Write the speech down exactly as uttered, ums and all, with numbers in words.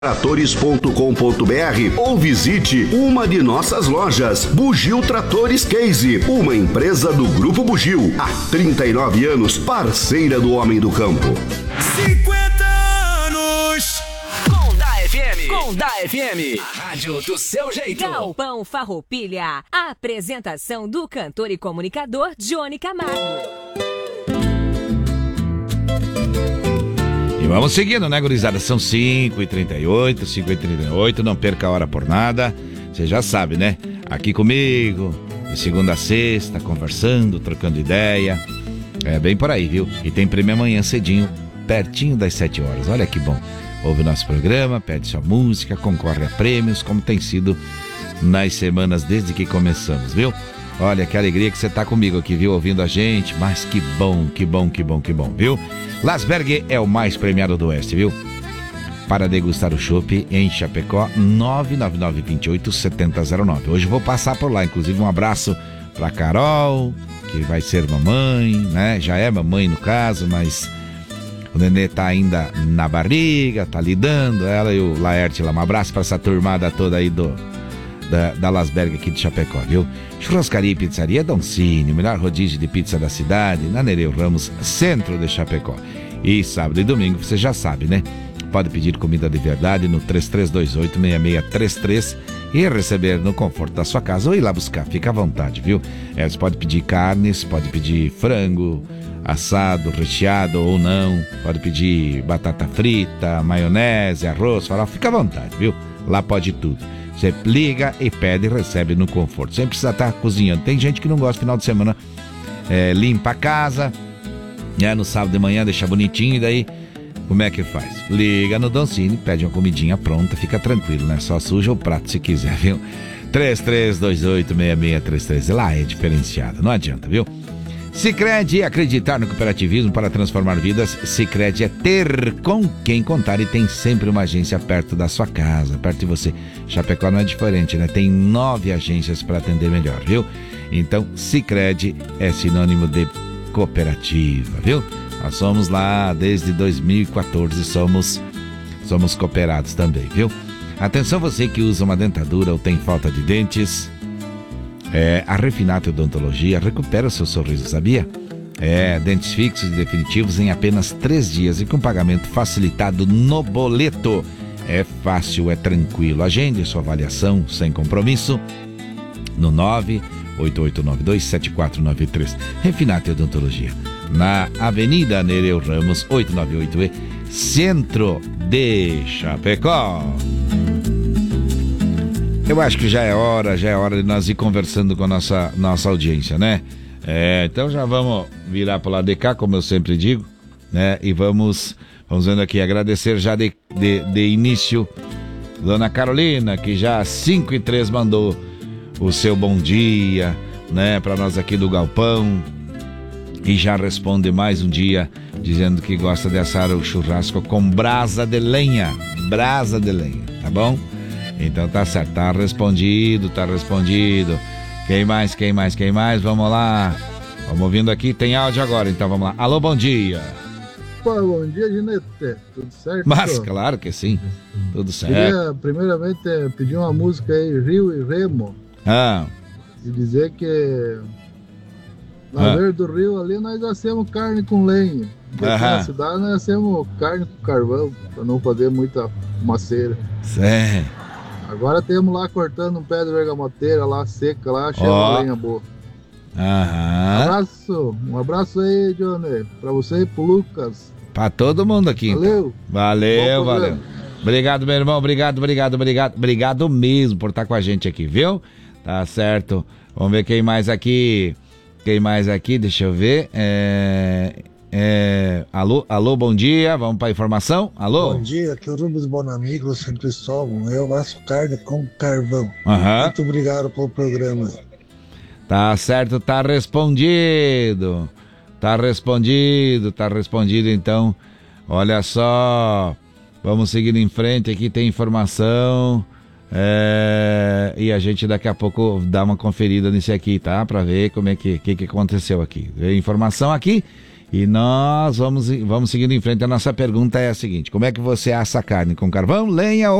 tratores ponto com ponto br ou visite uma de nossas lojas. Bugio Tratores Case, uma empresa do Grupo Bugio, há trinta e nove anos, parceira do homem do campo. cinquenta anos com da F M. Com da F M. A rádio do seu jeito. Galpão Farroupilha. A apresentação do cantor e comunicador Johnny Camargo. E vamos seguindo, né, gurizada? São cinco e trinta e oito, cinco e trinta e oito, não perca a hora por nada. Você já sabe, né? Aqui comigo, de segunda a sexta, conversando, trocando ideia. É bem por aí, viu? E tem prêmio amanhã cedinho, pertinho das sete horas. Olha que bom. Ouve nosso programa, pede sua música, concorre a prêmios, como tem sido nas semanas desde que começamos, viu? Olha, que alegria que você tá comigo aqui, viu? Ouvindo a gente, mas que bom, que bom, que bom, que bom, viu? Lasberg é o mais premiado do Oeste, viu? Para degustar o chopp em Chapecó, nove nove nove, dois oito, sete zero zero nove. Hoje vou passar por lá, inclusive um abraço pra Carol, que vai ser mamãe, né? Já é mamãe no caso, mas o nenê tá ainda na barriga, tá lidando, ela e o Laerte lá. Um abraço pra essa turmada toda aí do... Da, da Lasberg aqui de Chapecó, viu? Churrascaria e pizzaria Doncini, o melhor rodízio de pizza da cidade, na Nereu Ramos, centro de Chapecó. E sábado e domingo, você já sabe, né? Pode pedir comida de verdade no três três dois oito, seis seis três três e receber no conforto da sua casa ou ir lá buscar, fica à vontade, viu? É, você pode pedir carnes, pode pedir frango, assado, recheado ou não, pode pedir batata frita, maionese, arroz, farofa, fica à vontade, viu? Lá pode tudo. Você liga e pede e recebe no conforto. Sem precisar estar cozinhando. Tem gente que não gosta, final de semana, é, limpa a casa, né, no sábado de manhã, deixa bonitinho, e daí, como é que faz? Liga no Doncini, pede uma comidinha pronta, fica tranquilo, né? Só suja o prato se quiser, viu? três três dois oito, seis seis três três. Lá é diferenciado, não adianta, viu? Sicredi, acreditar no cooperativismo para transformar vidas. Sicredi é ter com quem contar e tem sempre uma agência perto da sua casa, perto de você. Chapecó não é diferente, né? Tem nove agências para atender melhor, viu? Então, Sicredi é sinônimo de cooperativa, viu? Nós somos lá desde dois mil e quatorze, somos, somos cooperados também, viu? Atenção você que usa uma dentadura ou tem falta de dentes... É, a Refinato Odontologia recupera o seu sorriso, sabia? É, dentes fixos e definitivos em apenas três dias e com pagamento facilitado no boleto. É fácil, é tranquilo. Agende sua avaliação sem compromisso no nove oito oito nove dois sete quatro nove três. Refinato Odontologia, na Avenida Nereu Ramos, oitocentos e noventa e oito E, centro de Chapecó. Eu acho que já é hora, já é hora de nós ir conversando com a nossa, nossa audiência, né? É, então já vamos virar para o lado de cá, como eu sempre digo, né? E vamos, vamos vendo aqui, agradecer já de, de, de início, Dona Carolina, que já às cinco e três mandou o seu bom dia, né? Para nós aqui do Galpão. E já responde mais um dia, dizendo que gosta de assar o churrasco com brasa de lenha. Brasa de lenha, tá bom? Então tá certo, tá respondido, tá respondido. Quem mais, quem mais, quem mais? Vamos lá. Vamos ouvindo aqui, tem áudio agora, então vamos lá. Alô, bom dia. Pô, bom dia, Ginete. Tudo certo? Mas, claro que sim. Tudo certo. Queria, primeiramente, pedir uma música aí, Rio e Remo. Ah. E dizer que na ah. beira do rio ali nós assemos carne com lenha. Aqui na cidade nós assemos carne com carvão, pra não fazer muita fumaceira. Certo. Agora temos lá cortando um pé de bergamoteira lá, seca lá, cheia oh. de lenha boa. Aham. Um abraço, um abraço aí, Johnny, pra você e pro Lucas. Pra todo mundo aqui. Valeu. Então. Valeu, valeu. Obrigado, meu irmão, obrigado, obrigado, obrigado. Obrigado mesmo por estar com a gente aqui, viu? Tá certo. Vamos ver quem mais aqui. Quem mais aqui, deixa eu ver. É... É, alô, alô, bom dia, vamos para a informação? Alô? Bom dia, aqui é o Rubens Bonamigo, São Cristóvão. Eu asso carne com carvão. Uhum. Muito obrigado pelo programa. Tá certo, tá respondido. Tá respondido, tá respondido. Então, olha só, vamos seguindo em frente. Aqui tem informação. É, e a gente daqui a pouco dá uma conferida nisso aqui, tá? Para ver como é que, que, que aconteceu aqui. Informação aqui. E nós vamos, vamos seguindo em frente. A nossa pergunta é a seguinte: como é que você assa a carne? Com carvão, lenha ou